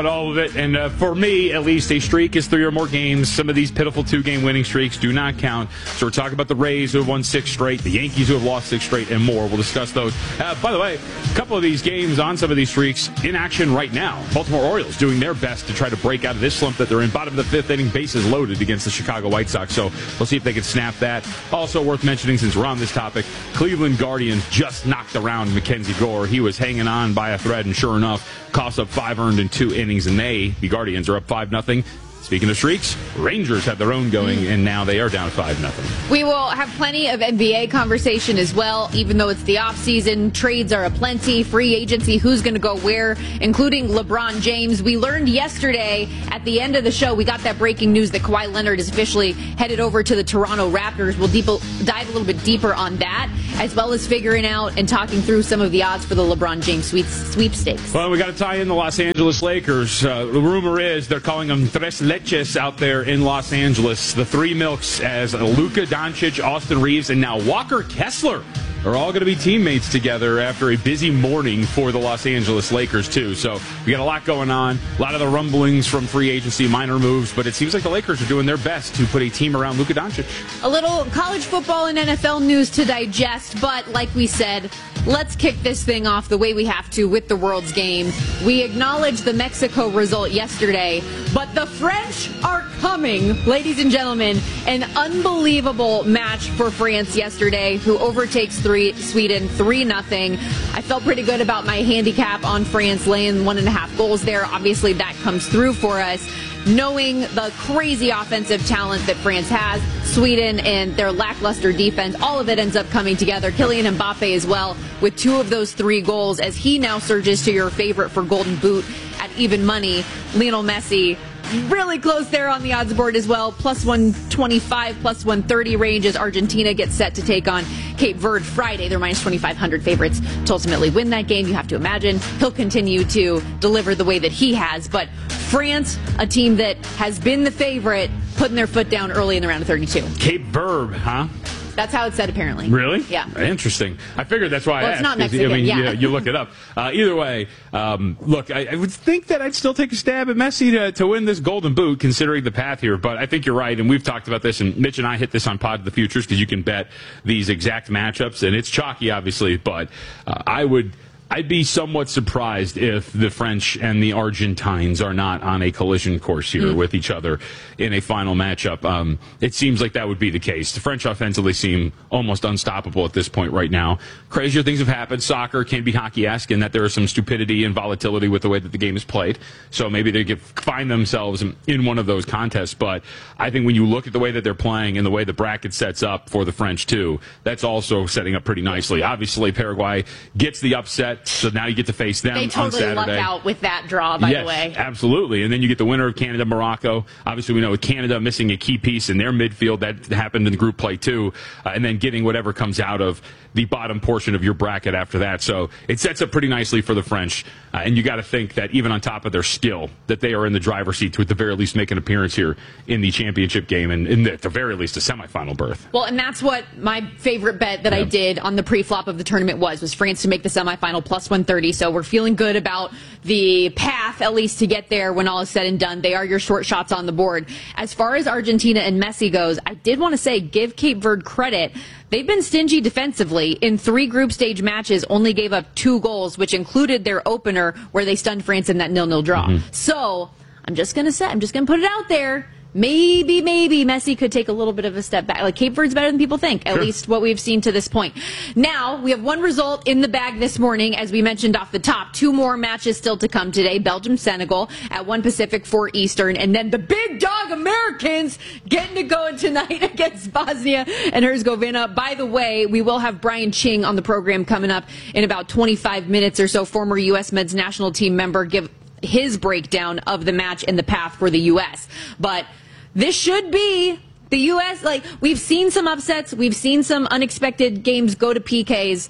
it. And uh, for me, at least, a streak is three or more games. Some of these pitiful two-game winning streaks do not count. So we're talking about the Rays who have won six straight, the Yankees who have lost six straight, and more. We'll discuss those. Uh, by the way, a couple of these games on some of these streaks in action right now. Baltimore Orioles doing their best to try to break out of this slump that they're in. Bottom of the fifth inning, bases loaded against the Chicago White Sox. So we'll see if they can snap that. Also worth mentioning, since we're on this topic, Cleveland Guardians just knocked around Mackenzie Gore. He was hanging on by a thread, and sure enough, cost up five earned in two innings, and they, the Guardians, are up five nothing. Speaking of streaks, Rangers have their own going, and now they are down five nothing. We will have plenty of N B A conversation as well, even though it's the offseason. Trades are aplenty, free agency, who's going to go where, including LeBron James. We learned yesterday at the end of the show, we got that breaking news that Kawhi Leonard is officially headed over to the Toronto Raptors. We'll deep, dive a little bit deeper on that, as well as figuring out and talking through some of the odds for the LeBron James sweep, sweepstakes. Well, we got to tie in the Los Angeles Lakers. Uh, the rumor is they're calling them Tres Leches out there in Los Angeles. The three milks, as Luka Doncic, Austin Reeves, and now Walker Kessler are all going to be teammates together after a busy morning for the Los Angeles Lakers, too. So we got a lot going on. A lot of the rumblings from free agency, minor moves, but it seems like the Lakers are doing their best to put a team around Luka Doncic. A little college football and N F L news to digest, but like we said, let's kick this thing off the way we have to with the World's Game. We acknowledged the Mexico result yesterday, but the French are coming. Ladies and gentlemen, an unbelievable match for France yesterday, who overtakes three, Sweden three nothing. I felt pretty good about my handicap on France laying one and a half goals there. Obviously, that comes through for us. Knowing the crazy offensive talent that France has, Sweden and their lackluster defense, all of it ends up coming together. Kylian Mbappe as well with two of those three goals, as he now surges to your favorite for Golden Boot at even money. Lionel Messi really close there on the odds board as well. Plus one twenty-five, plus one thirty range as Argentina gets set to take on Cape Verde Friday. They're minus twenty-five hundred favorites to ultimately win that game. You have to imagine he'll continue to deliver the way that he has. But France, a team that has been the favorite, putting their foot down early in the round of thirty-two. Cape Verde, huh? That's how it's said, apparently. Really? Yeah. Interesting. I figured that's why well, I asked. It's not Mexican, I mean, yeah. you, you look it up. Uh, either way, um, look, I, I would think that I'd still take a stab at Messi to, to win this Golden Boot, considering the path here. But I think you're right, and we've talked about this, and Mitch and I hit this on Pod of the Futures, because you can bet these exact matchups, and it's chalky, obviously, but uh, I would... I'd be somewhat surprised if the French and the Argentines are not on a collision course here mm. with each other in a final matchup. Um, it seems like that would be the case. The French offensively seem almost unstoppable at this point right now. Crazier things have happened. Soccer can be hockey-esque in that there is some stupidity and volatility with the way that the game is played. So maybe they could find themselves in one of those contests. But I think when you look at the way that they're playing and the way the bracket sets up for the French, too, that's also setting up pretty nicely. Obviously, Paraguay gets the upset. So now you get to face them they totally on Saturday. luck out with that draw, by yes, the way. Absolutely. And then you get the winner of Canada, Morocco. Obviously, we know with Canada missing a key piece in their midfield, that happened in the group play too. Uh, and then getting whatever comes out of the bottom portion of your bracket after that. So it sets up pretty nicely for the French. Uh, and you got to think that even on top of their skill, that they are in the driver's seat to at the very least make an appearance here in the championship game, and in the, at the very least a semifinal berth. Well, and that's what my favorite bet that yeah. I did on the pre-flop of the tournament was, was France to make the semifinal plus one thirty. So we're feeling good about the path, at least to get there when all is said and done. They are your short shots on the board. As far as Argentina and Messi goes, I did want to say, give Cape Verde credit. They've been stingy defensively. In three group stage matches, only gave up two goals, which included their opener where they stunned France in that nil-nil draw. Mm-hmm. So I'm just going to say, I'm just going to put it out there. Maybe, maybe Messi could take a little bit of a step back. Like, Cape Verde's better than people think, at sure. least what we've seen to this point. Now, we have one result in the bag this morning, as we mentioned off the top. Two more matches still to come today. Belgium-Senegal at one Pacific, four Eastern. And then the big dog Americans getting to go tonight against Bosnia and Herzegovina. By the way, we will have Brian Ching on the program coming up in about twenty-five minutes or so. Former U S men's national team member, give his breakdown of the match and the path for the U S. But this should be the U S. Like, we've seen some upsets. We've seen some unexpected games go to P Ks.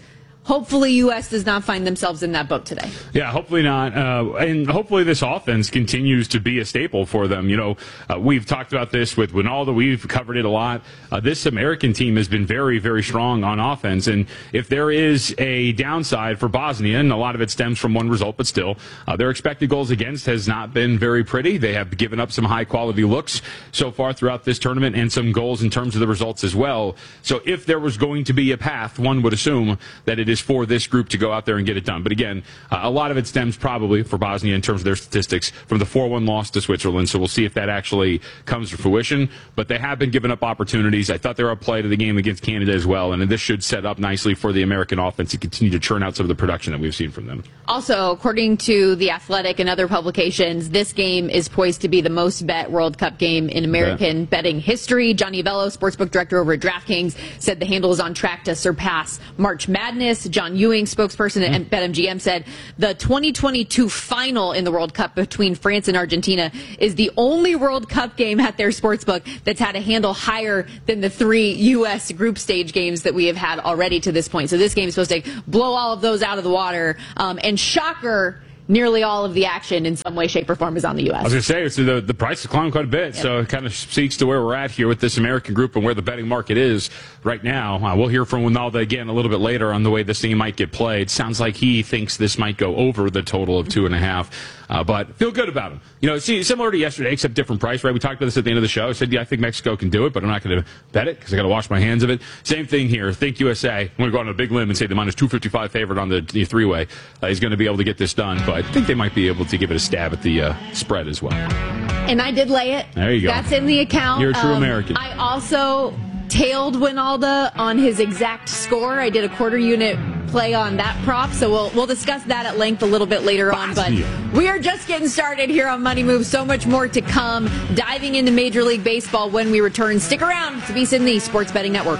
hopefully U S does not find themselves in that boat today. Yeah, hopefully not. Uh, and hopefully this offense continues to be a staple for them. You know, uh, we've talked about this with Winalda. We've covered it a lot. Uh, this American team has been very, very strong on offense. And if there is a downside for Bosnia, and a lot of it stems from one result, but still, uh, their expected goals against has not been very pretty. They have given up some high-quality looks so far throughout this tournament and some goals in terms of the results as well. So if there was going to be a path, one would assume that it is for this group to go out there and get it done. But again, uh, a lot of it stems probably for Bosnia in terms of their statistics from the four one loss to Switzerland. So we'll see if that actually comes to fruition. But they have been giving up opportunities. I thought they were up play to the game against Canada as well. And this should set up nicely for the American offense to continue to churn out some of the production that we've seen from them. Also, according to The Athletic and other publications, this game is poised to be the most bet World Cup game in American yeah. betting history. Johnny Avello, sportsbook director over at DraftKings, said the handle is on track to surpass March Madness. John Ewing, spokesperson at BetMGM, said the twenty twenty-two final in the World Cup between France and Argentina is the only World Cup game at their sportsbook that's had a handle higher than the three U S group stage games that we have had already to this point. So this game is supposed to blow all of those out of the water. Um, and shocker, nearly all of the action in some way, shape, or form is on the U S. I was going to say, so the, the price has climbed quite a bit, yep. so it kind of speaks to where we're at here with this American group and where the betting market is right now. Uh, we'll hear from Winalda again a little bit later on the way this thing might get played. Sounds like he thinks this might go over the total of two and a half. Uh, but feel good about him. You know, see, similar to yesterday, except different price, right? We talked about this at the end of the show. I said, yeah, I think Mexico can do it, but I'm not going to bet it because I got to wash my hands of it. Same thing here. Think U S A. I'm going to go on a big limb and say the minus two fifty-five favorite on the, the three-way uh, is going to be able to get this done. But I think they might be able to give it a stab at the uh, spread as well. And I did lay it. There you go. That's in the account. You're a true um, American. I also tailed Winalda on his exact score. I did a quarter unit play on that prop, so we'll we'll discuss that at length a little bit later on. But we are just getting started here on Money Moves. So much more to come. Diving into Major League Baseball when we return. Stick around to VSiN, the Sports Betting Network.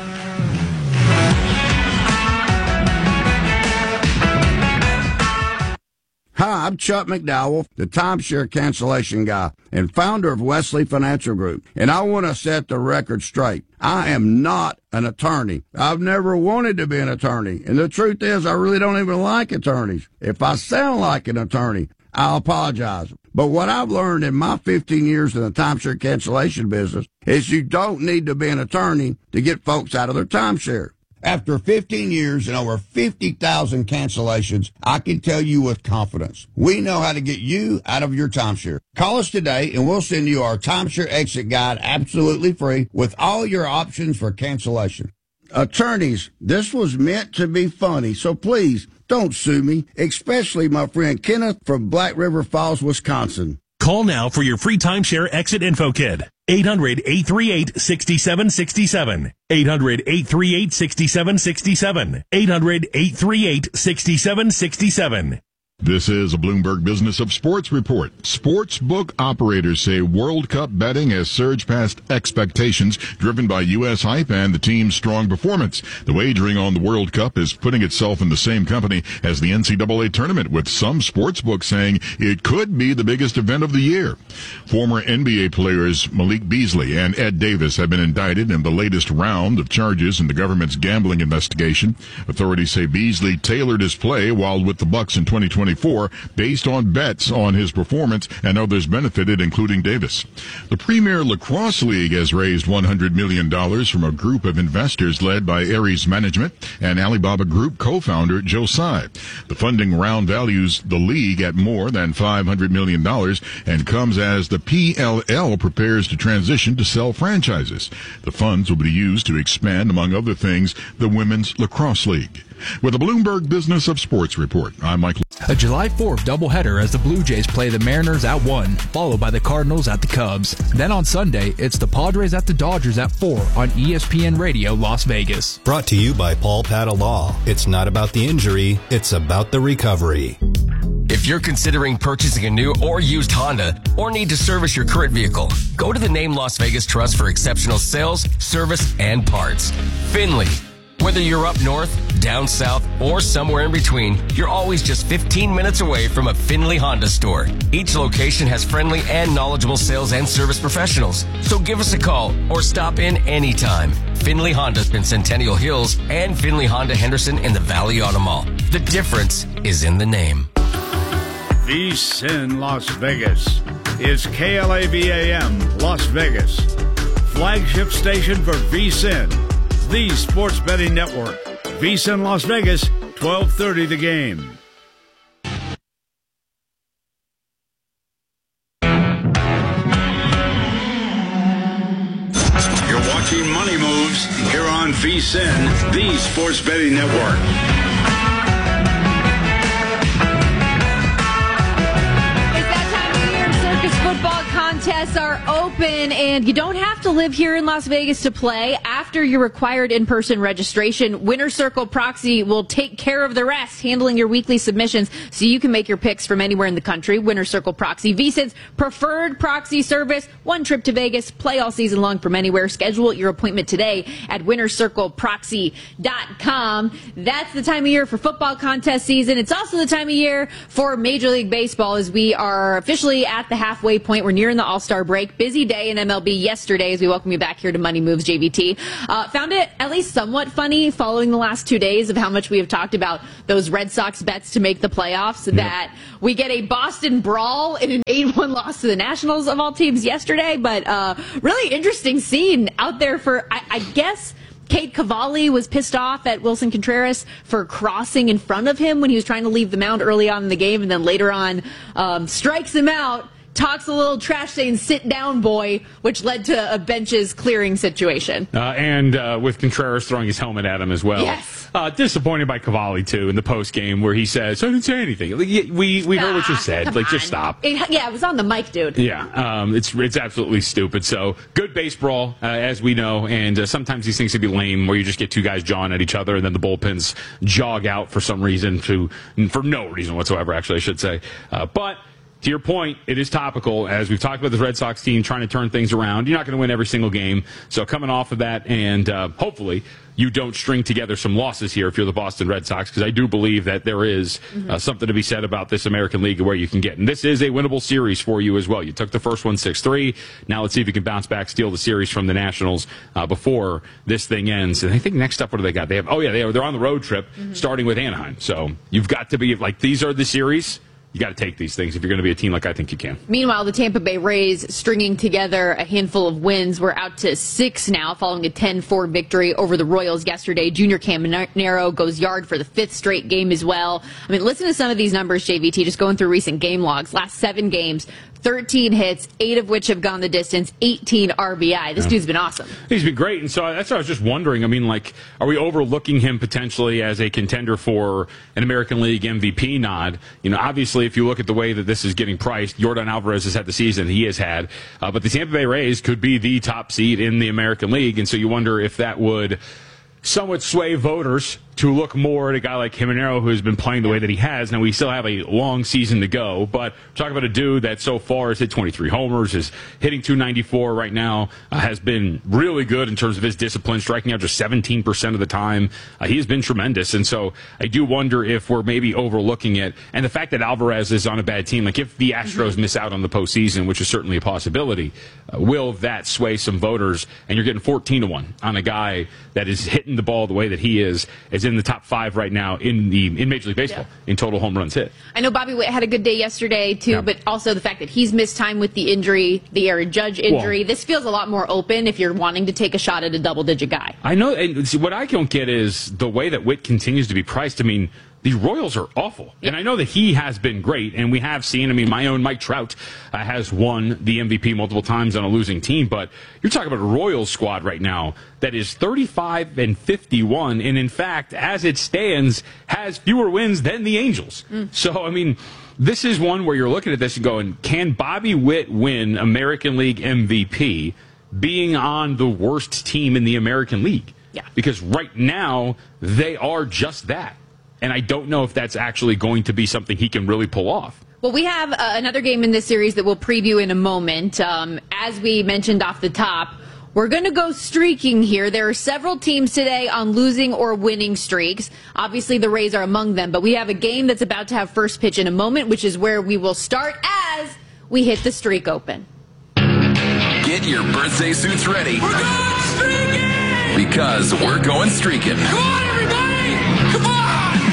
Hi, I'm Chuck McDowell, the timeshare cancellation guy and founder of Wesley Financial Group, and I want to set the record straight. I am not an attorney. I've never wanted to be an attorney, and the truth is I really don't even like attorneys. If I sound like an attorney, I'll apologize. But what I've learned in my fifteen years in the timeshare cancellation business is you don't need to be an attorney to get folks out of their timeshare. After fifteen years and over fifty thousand cancellations, I can tell you with confidence, we know how to get you out of your timeshare. Call us today and we'll send you our timeshare exit guide absolutely free with all your options for cancellation. Attorneys, this was meant to be funny, so please don't sue me, especially my friend Kenneth from Black River Falls, Wisconsin. Call now for your free timeshare exit info kit. eight hundred, eight three eight, six seven six seven. eight hundred, eight three eight, six seven six seven. eight hundred, eight three eight, six seven six seven. This is a Bloomberg Business of Sports report. Sportsbook operators say World Cup betting has surged past expectations, driven by U S hype and the team's strong performance. The wagering on the World Cup is putting itself in the same company as the N C double A tournament, with some sportsbooks saying it could be the biggest event of the year. Former N B A players Malik Beasley and Ed Davis have been indicted in the latest round of charges in the government's gambling investigation. Authorities say Beasley tailored his play while with the Bucks in twenty twenty-four based on bets on his performance, and others benefited, including Davis. The Premier Lacrosse League has raised one hundred million dollars from a group of investors led by Ares Management and Alibaba Group co-founder Joe Tsai. The funding round values the league at more than five hundred million dollars and comes as the P L L prepares to transition to sell franchises. The funds will be used to expand, among other things, the Women's Lacrosse League. With a Bloomberg Business of Sports report, I'm Mike. A July fourth doubleheader as the Blue Jays play the Mariners at one, followed by the Cardinals at the Cubs. Then on Sunday, it's the Padres at the Dodgers at four on E S P N Radio Las Vegas. Brought to you by Paul Patta Law. It's not about the injury, it's about the recovery. If you're considering purchasing a new or used Honda or need to service your current vehicle, go to the Name Las Vegas Trust for exceptional sales, service, and parts. Finley. Whether you're up north, down south, or somewhere in between, you're always just fifteen minutes away from a Findlay Honda store. Each location has friendly and knowledgeable sales and service professionals. So give us a call or stop in anytime. Findlay Honda's in Centennial Hills and Findlay Honda Henderson in the Valley Auto Mall. The difference is in the name. V-Sin Las Vegas is K L A V A M Las Vegas, flagship station for V-Sin, the sports betting network. V-Sin Las Vegas, twelve thirty the game. You're watching Money Moves here on V-Sin, the sports betting network. Football contests are open, and you don't have to live here in Las Vegas to play. After your required in-person registration, Winner Circle Proxy will take care of the rest, handling your weekly submissions so you can make your picks from anywhere in the country. Winner Circle Proxy, V-Sin's preferred proxy service. One trip to Vegas, play all season long from anywhere. Schedule your appointment today at winner circle proxy dot com. That's the time of year for football contest season. It's also the time of year for Major League Baseball, as we are officially at the halfway point. We're nearing the All-Star break. Busy day in M L B yesterday as we welcome you back here to Money Moves J V T. Uh, found it at least somewhat funny following the last two days of how much we have talked about those Red Sox bets to make the playoffs, yep. that we get a Boston brawl in an eight one loss to the Nationals of all teams yesterday. But uh, really interesting scene out there for, I, I guess, Cade Cavalli was pissed off at Wilson Contreras for crossing in front of him when he was trying to leave the mound early on in the game, and then later on um, strikes him out. Talks a little trash saying, sit down, boy, which led to a benches clearing situation. Uh, and uh, with Contreras throwing his helmet at him as well. Yes. Uh, disappointed by Cavalli, too, in the post game where he says, I didn't say anything. Like, we we heard what you said. Like, just stop. It, yeah, it was on the mic, dude. Yeah, um, it's it's absolutely stupid. So, good baseball, uh, as we know, and uh, sometimes these things can be lame where you just get two guys jawing at each other and then the bullpens jog out for some reason, to for no reason whatsoever, actually, I should say. Uh, but... To your point, it is topical. As we've talked about the Red Sox team trying to turn things around, you're not going to win every single game. So coming off of that, and uh, hopefully you don't string together some losses here if you're the Boston Red Sox, because I do believe that there is uh, something to be said about this American League where you can get. And this is a winnable series for you as well. You took the first one six three. Now let's see if you can bounce back, steal the series from the Nationals uh, before this thing ends. And I think next up, what do they got? They have, oh, yeah, they are, they're on the road trip mm-hmm. starting with Anaheim. So you've got to be, like, these are the series. You got to take these things if you're going to be a team like I think you can. Meanwhile, the Tampa Bay Rays stringing together a handful of wins. We're out to six now following a ten four victory over the Royals yesterday. Junior Caminero goes yard for the fifth straight game as well. I mean, listen to some of these numbers, J V T, just going through recent game logs. Last seven games, thirteen hits, eight of which have gone the distance, eighteen R B I. This yeah. dude's been awesome. He's been great, and so that's what I was just wondering. I mean, like, are we overlooking him potentially as a contender for an American League M V P nod? You know, obviously, if you look at the way that this is getting priced, Yordan Alvarez has had the season he has had, uh, but the Tampa Bay Rays could be the top seed in the American League, and so you wonder if that would somewhat sway voters to look more at a guy like Caminero who has been playing the way that he has. Now, we still have a long season to go, but we're talking about a dude that so far has hit twenty-three homers, is hitting two ninety-four right now, uh, has been really good in terms of his discipline, striking out just seventeen percent of the time. Uh, he has been tremendous, and so I do wonder if we're maybe overlooking it. And the fact that Alvarez is on a bad team, like if the Astros mm-hmm. miss out on the postseason, which is certainly a possibility, uh, will that sway some voters? And you're getting fourteen to one on a guy that is hitting the ball the way that he is, is in the top five right now in the in Major League Baseball yeah. in total home runs hit. I know Bobby Witt had a good day yesterday too, yeah. but also the fact that he's missed time with the injury, the Aaron Judge injury. Well, this feels a lot more open if you're wanting to take a shot at a double-digit guy. I know, and see, what I don't get is the way that Witt continues to be priced. I mean, the Royals are awful. And I know that he has been great, and we have seen, I mean, my own Mike Trout uh, has won the M V P multiple times on a losing team, but you're talking about a Royals squad right now that is thirty-five and fifty-one, and in fact, as it stands, has fewer wins than the Angels. Mm. So, I mean, this is one where you're looking at this and going, can Bobby Witt win American League M V P being on the worst team in the American League? Yeah. Because right now, they are just that. And I don't know if that's actually going to be something he can really pull off. Well, we have uh, another game in this series that we'll preview in a moment. Um, as we mentioned off the top, We're going to go streaking here. There are several teams today on losing or winning streaks. Obviously, the Rays are among them, but we have a game that's about to have first pitch in a moment, which is where we will start as we hit the streak open. Get your birthday suits ready. We're going streaking! Because we're going streaking. Come on, everybody! Come on!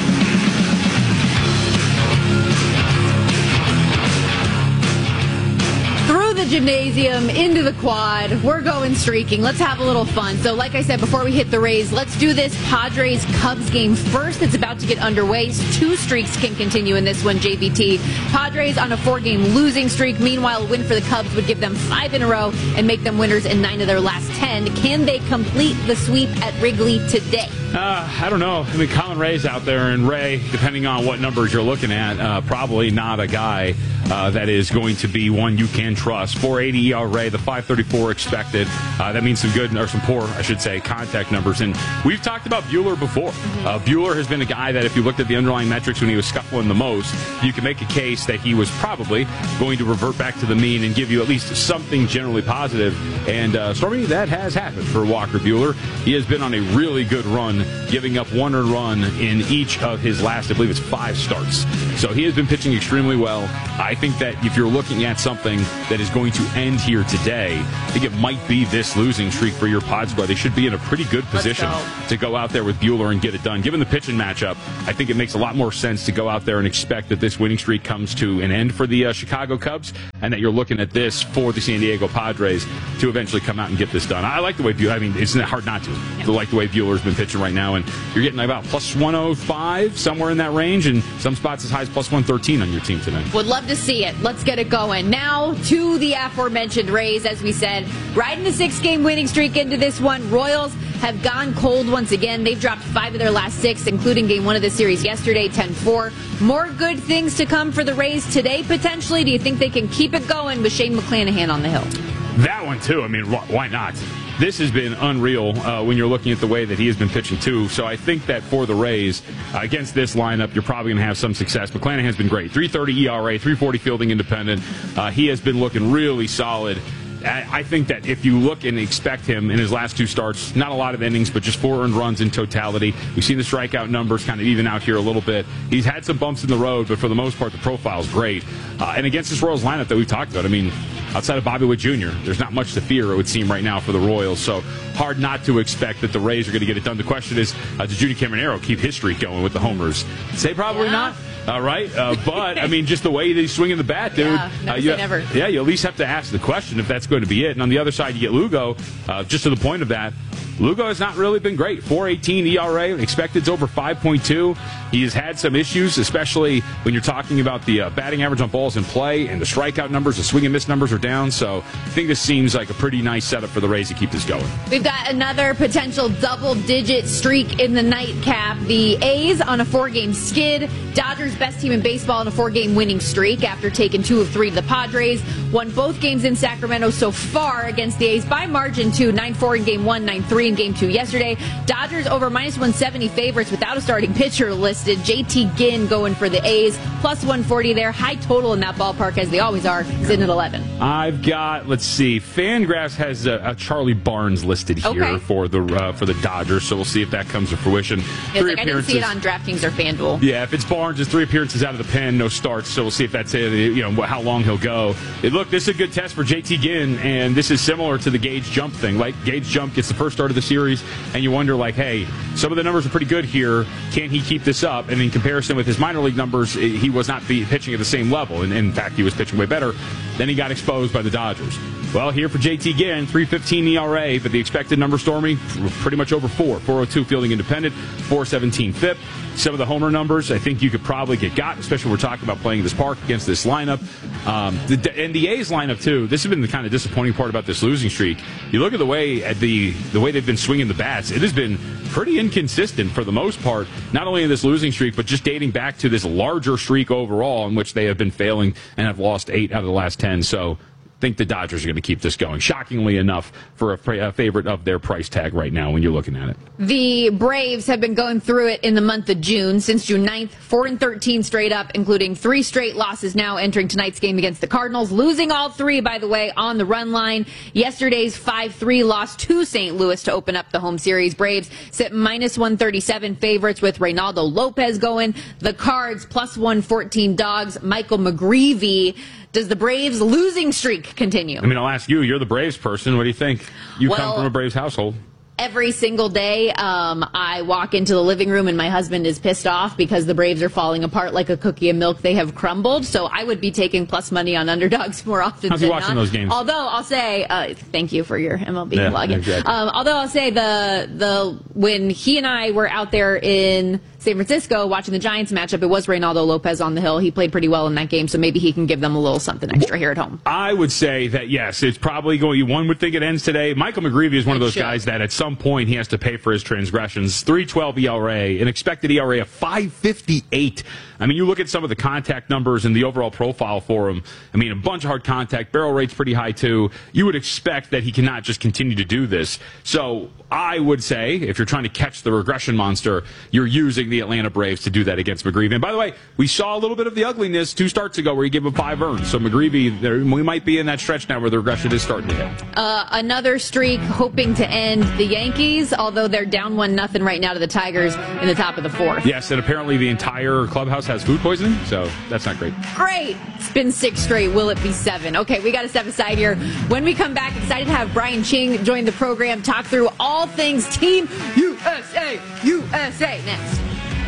Through the gymnasium, into the quad, we're going streaking. Let's have a little fun. So like I said, before we hit the Rays, let's do this Padres-Cubs game first. It's about to get underway. Two streaks can continue in this one, J V T. Padres on a four-game losing streak. Meanwhile, a win for the Cubs would give them five in a row and make them winners in nine of their last ten. Can they complete the sweep at Wrigley today? Uh, I don't know. I mean, Colin Ray's out there, and Ray, depending on what numbers you're looking at, uh, probably not a guy uh, that is going to be one you can trust. four eighty E R A, the five thirty-four expected. Uh, that means some good, or some poor, I should say, contact numbers. And we've talked about Buehler before. Uh, Buehler has been a guy that if you looked at the underlying metrics when he was scuffling the most, you can make a case that he was probably going to revert back to the mean and give you at least something generally positive. And, uh, Stormy, that has happened for Walker Buehler. He has been on a really good run, giving up one earned run in each of his last, I believe it's five starts. So he has been pitching extremely well. I think that if you're looking at something that is going to end here today, I think it might be this losing streak for your Pod squad. They should be in a pretty good position go. to go out there with Buehler and get it done. Given the pitching matchup, I think it makes a lot more sense to go out there and expect that this winning streak comes to an end for the uh, Chicago Cubs, and that you're looking at this for the San Diego Padres to eventually come out and get this done. I like the way Buehler, I mean, it's hard not to. Yeah. I like the way Buehler's been pitching right now, and you're getting about plus one oh five, somewhere in that range, and some spots as high as plus one thirteen on your team today. Would love to see it. Let's get it going. Now to the aforementioned Rays, as we said, riding the six-game winning streak into this one. Royals have gone cold once again. They've dropped five of their last six, including game one of the series yesterday, ten four. More good things to come for the Rays today, potentially. Do you think they can keep it going with Shane McClanahan on the hill? That one, too. I mean, why not? This has been unreal uh, when you're looking at the way that he has been pitching, too. So I think that for the Rays, uh, against this lineup, you're probably going to have some success. McClanahan's been great. three thirty E R A, three forty fielding independent. Uh, he has been looking really solid. I think that if you look and expect him in his last two starts, not a lot of innings, but just four earned runs in totality. We've seen the strikeout numbers kind of even out here a little bit. He's had some bumps in the road, but for the most part, the profile's great. Uh, and against this Royals lineup that we've talked about, I mean, outside of Bobby Witt Junior, there's not much to fear, it would seem, right now for the Royals. So hard not to expect that the Rays are going to get it done. The question is, uh, does Judy Caminero keep his streak going with the homers? Say probably yeah. not. All uh, right, uh, but I mean, just the way he's swinging the bat, dude. Yeah, never uh, you, say never. Yeah, you at least have to ask the question if that's going to be it. And on the other side, you get Lugo. Uh, just to the point of that, Lugo has not really been great. four eighteen E R A, expected's over five point two. He has had some issues, especially when you're talking about the uh, batting average on balls in play and the strikeout numbers. The swing and miss numbers are down. So I think this seems like a pretty nice setup for the Rays to keep this going. We've got another potential double-digit streak in the nightcap. The A's on a four-game skid. Dodgers, best team in baseball, on a four-game winning streak after taking two of three to the Padres. Won both games in Sacramento so far against the A's by margin, too. nine four in game one, nine three in game two yesterday. Dodgers over minus one seventy favorites without a starting pitcher listed. J T Ginn going for the A's. Plus one forty there. High total in that ballpark, as they always are, sitting at eleven. I've got, let's see, Fangraphs has a, a Charlie Barnes listed here okay. for the uh, for the Dodgers, so we'll see if that comes to fruition. Three like, I didn't see it on DraftKings or FanDuel. Yeah, if it's Barnes, it's three appearances out of the pen, no starts, so we'll see if that's it, you know, how long he'll go. It, look, this is a good test for J T Ginn, and this is similar to the Gage Jump thing. Like, Gage Jump gets the first start of the series, and you wonder, like, hey, some of the numbers are pretty good here. Can he keep this up? And in comparison with his minor league numbers, he was not be pitching at the same level. And in fact, he was pitching way better. Then he got exposed by the Dodgers. Well, here for J T Ginn, three fifteen E R A, but the expected number, Stormy, pretty much over four. four oh two fielding independent, four seventeen F I P. Some of the homer numbers I think you could probably get got, especially when we're talking about playing this park against this lineup. Um, the, and the A's lineup, too, this has been the kind of disappointing part about this losing streak. You look at the way at the, the way they've been swinging the bats, it has been pretty inconsistent for the most part, not only in this losing streak, but just dating back to this larger streak overall in which they have been failing and have lost eight out of the last ten. So think the Dodgers are going to keep this going. Shockingly enough, for a, a favorite of their price tag right now when you're looking at it. The Braves have been going through it in the month of June. Since June ninth, four and thirteen straight up, including three straight losses now entering tonight's game against the Cardinals. Losing all three, by the way, on the run line. Yesterday's five three loss to Saint Louis to open up the home series. Braves sit minus one thirty-seven favorites with Reynaldo Lopez going. The Cards plus one fourteen dogs. Michael McGreevy. Does the Braves losing streak continue? I mean, I'll ask you. You're the Braves person. What do you think? You well, come from a Braves household. Every single day, um, I walk into the living room and my husband is pissed off because the Braves are falling apart like a cookie of milk. They have crumbled. So I would be taking plus money on underdogs more often How's than he watching not. those games? Although I'll say, uh, thank you for your M L B yeah, login. Exactly. Um, although I'll say the the when he and I were out there in San Francisco watching the Giants matchup, it was Reynaldo Lopez on the hill. He played pretty well in that game, so maybe he can give them a little something extra here at home. I would say that, yes, it's probably going, one would think it ends today. Michael McGreevy is one of those guys that at some point he has to pay for his transgressions. three twelve E R A, an expected E R A of five fifty-eight. I mean, you look at some of the contact numbers and the overall profile for him. I mean, a bunch of hard contact, barrel rate's pretty high too. You would expect that he cannot just continue to do this. So I would say, if you're trying to catch the regression monster, you're using the Atlanta Braves to do that against McGreevy. And by the way, we saw a little bit of the ugliness two starts ago where he gave him five earns. So McGreevy, there, we might be in that stretch now where the regression is starting to hit. Uh, another streak hoping to end the Yankees, although they're down one nothing right now to the Tigers in the top of the fourth. Yes, and apparently the entire clubhouse has food poisoning, so that's not great. Great. It's been six straight. Will it be seven? Okay, we got to step aside here. When we come back, excited to have Brian Ching join the program, talk through all things Team U S A. U S A next.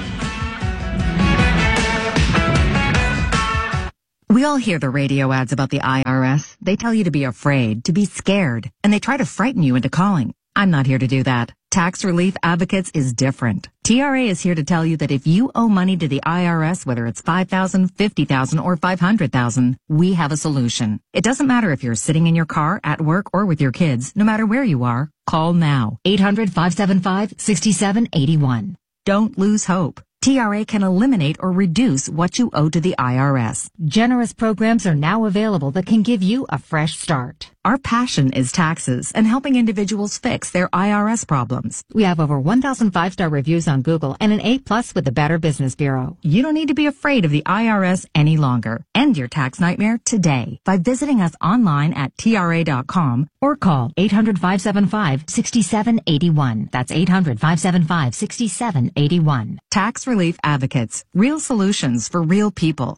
We all hear the radio ads about the I R S. They tell you to be afraid, to be scared, and they try to frighten you into calling. I'm not here to do that. Tax Relief Advocates is different. T R A is here to tell you that if you owe money to the I R S, whether it's five thousand dollars, fifty thousand dollars, or five hundred thousand dollars, we have a solution. It doesn't matter if you're sitting in your car, at work, or with your kids. No matter where you are, call now. eight hundred, five seven five, six seven eight one. Don't lose hope. T R A can eliminate or reduce what you owe to the I R S. Generous programs are now available that can give you a fresh start. Our passion is taxes and helping individuals fix their I R S problems. We have over one thousand five-star reviews on Google and an A plus with the Better Business Bureau. You don't need to be afraid of the I R S any longer. End your tax nightmare today by visiting us online at T R A dot com or call eight hundred, five seven five, six seven eight one. That's eight hundred, five seven five, six seven eight one. Tax Relief Advocates. Real solutions for real people.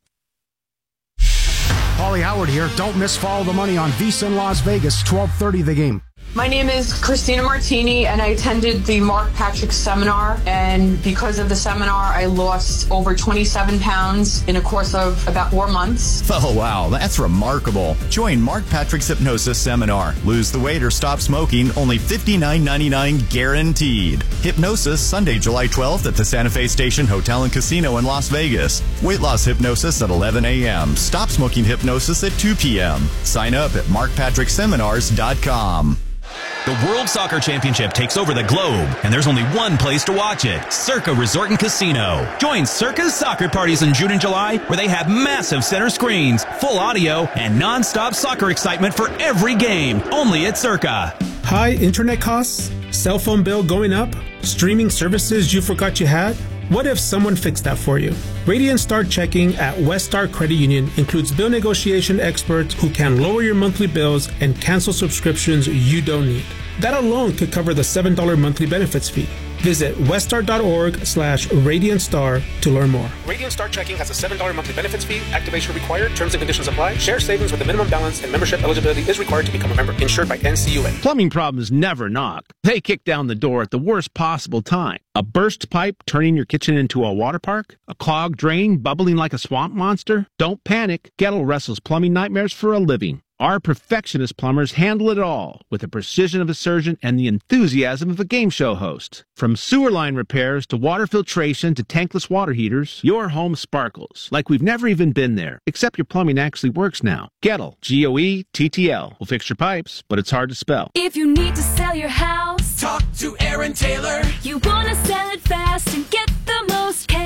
Paulie Howard here. Don't miss Follow the Money on VSiN Las Vegas, twelve thirty the game. My name is Christina Martini, and I attended the Mark Patrick seminar, and because of the seminar, I lost over twenty-seven pounds in a course of about four months. Oh, wow, that's remarkable. Join Mark Patrick's Hypnosis Seminar. Lose the weight or stop smoking, only fifty-nine ninety-nine guaranteed. Hypnosis, Sunday, July twelfth at the Santa Fe Station Hotel and Casino in Las Vegas. Weight loss hypnosis at eleven a.m. Stop smoking hypnosis at two p.m. Sign up at mark patrick seminars dot com. The World Soccer Championship takes over the globe, and there's only one place to watch it, Circa Resort and Casino. Join Circa's soccer parties in June and July, where they have massive center screens, full audio, and non-stop soccer excitement for every game, only at Circa. High internet costs? Cell phone bill going up? Streaming services you forgot you had? What if someone fixed that for you? Radiant Star Checking at West Star Credit Union includes bill negotiation experts who can lower your monthly bills and cancel subscriptions you don't need. That alone could cover the seven dollars monthly benefits fee. Visit weststar.org slash Radiant Star to learn more. Radiant Star Checking has a seven dollars monthly benefits fee. Activation required. Terms and conditions apply. Share savings with a minimum balance and membership eligibility is required to become a member. Insured by N C U A. Plumbing problems never knock. They kick down the door at the worst possible time. A burst pipe turning your kitchen into a water park? A clogged drain bubbling like a swamp monster? Don't panic. Gettle wrestles plumbing nightmares for a living. Our perfectionist plumbers handle it all with the precision of a surgeon and the enthusiasm of a game show host. From sewer line repairs to water filtration to tankless water heaters, your home sparkles like we've never even been there, except your plumbing actually works now. Gettle, G O E T T L. We'll fix your pipes, but it's hard to spell. If you need to sell your house, talk to Aaron Taylor. You want to sell it fast and get the most cash.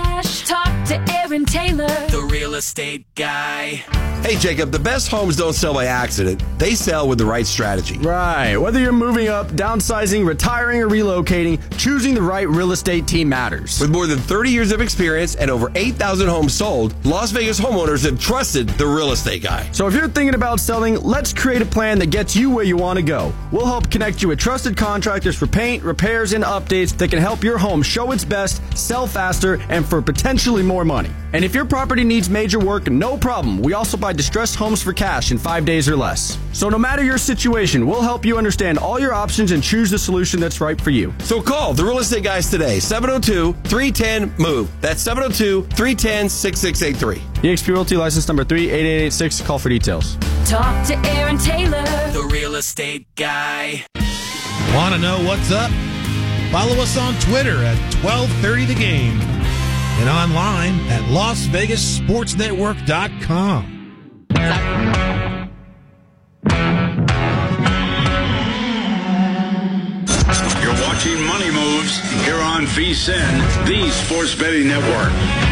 Talk to Aaron Taylor, the real estate guy. Hey, Jacob, the best homes don't sell by accident. They sell with the right strategy. Right. Whether you're moving up, downsizing, retiring, or relocating, choosing the right real estate team matters. With more than thirty years of experience and over eight thousand homes sold, Las Vegas homeowners have trusted the real estate guy. So if you're thinking about selling, let's create a plan that gets you where you want to go. We'll help connect you with trusted contractors for paint, repairs, and updates that can help your home show its best, sell faster, and for potentially more money. And if your property needs major work, no problem. We also buy distressed homes for cash in five days or less. So no matter your situation, we'll help you understand all your options and choose the solution that's right for you. So call the real estate guys today, seven oh two, three one oh, MOVE. That's seven oh two, three one oh, six six eight three. E X P Realty license number three eight eight eight six. Call for details. Talk to Aaron Taylor, the real estate guy. Want to know what's up? Follow us on Twitter at twelve thirty The Game and online at Las Vegas Sports Network dot com. You're watching Money Moves here on V S I N, the Sports Betting Network.